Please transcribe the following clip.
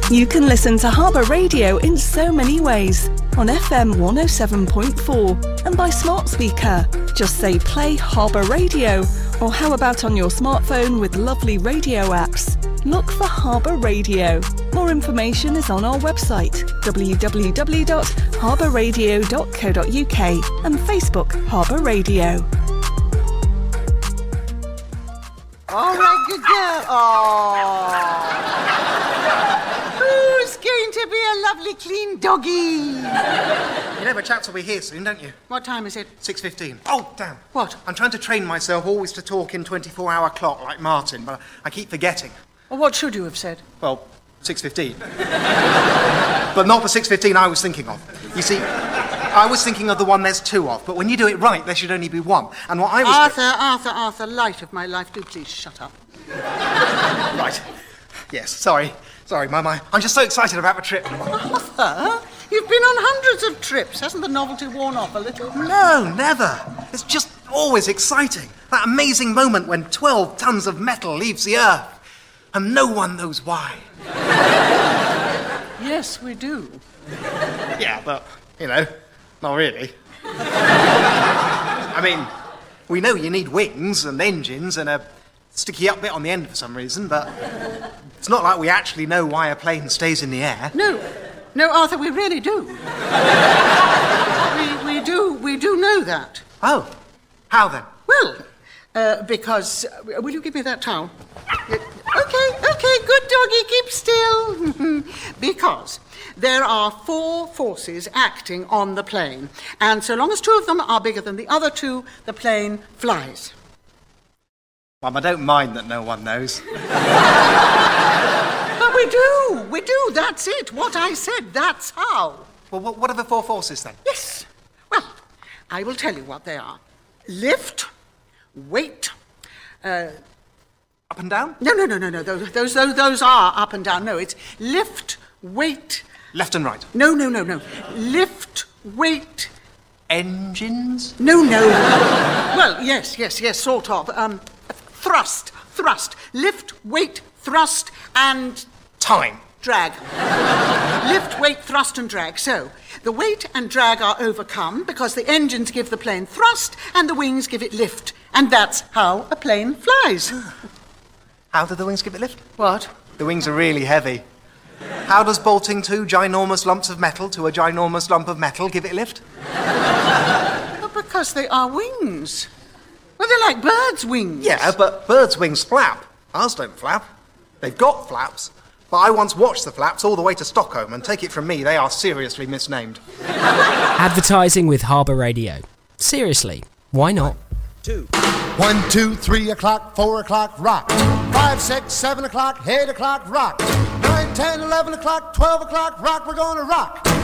You can listen to Harbour Radio in so many ways. On FM 107.4 and by smart speaker. Just say play Harbour Radio. Or how about on your smartphone with lovely radio apps? Look for Harbour Radio. More information is on our website, www.harbourradio.co.uk and Facebook Harbour Radio. All right, good girl. Oh. Who's going to be a lovely clean doggy? You know the chaps will be here soon, don't you? What time is it? 6:15. Oh, damn. What? I'm trying to train myself always to talk in 24-hour clock like Martin, but I keep forgetting. Well, what should you have said? Well, 6:15. But not the 6:15 I was thinking of. You see, I was thinking of the one there's two of, but when you do it right, there should only be one. And what I was... Arthur, light of my life, do please shut up. Right. Yes, sorry, my. I'm just so excited about the trip. Arthur, you've been on hundreds of trips. Hasn't the novelty worn off a little? No, never. It's just always exciting. That amazing moment when 12 tons of metal leaves the Earth, and no one knows why. Yes, we do. Yeah, but, not really. I mean, we know you need wings and engines and a sticky up bit on the end for some reason, but it's not like we actually know why a plane stays in the air. No, Arthur, we really do. we do know that. Oh, how then? Well, because... will you give me that towel? Okay, good doggy, keep still. Because there are 4 forces acting on the plane, and so long as 2 of them are bigger than the other 2, the plane flies. Well, I don't mind that no one knows. But we do, that's it. What I said, that's how. Well, what are the 4 forces then? Yes, well, I will tell you what they are. Lift, weight, up and down? No. Those are up and down. No, it's lift, weight... Left and right? No. Lift, weight... Engines? No. Well, yes, sort of. Thrust. Lift, weight, thrust, and... Time. Drag. Lift, weight, thrust, and drag. So, the weight and drag are overcome because the engines give the plane thrust and the wings give it lift. And that's how a plane flies. How do the wings give it lift? What? The wings are really heavy. How does bolting 2 ginormous lumps of metal to a ginormous lump of metal give it lift? Well, because they are wings. Well, they're like birds' wings. Yeah, but birds' wings flap. Ours don't flap. They've got flaps. But I once watched the flaps all the way to Stockholm, and take it from me, they are seriously misnamed. Advertising with Harbour Radio. Seriously, why not? 1, 2, 3 o'clock, 4 o'clock, rock. 5, 6, 7 o'clock, 8 o'clock, rock. 9, 10, 11 o'clock, 12 o'clock, rock, we're gonna rock.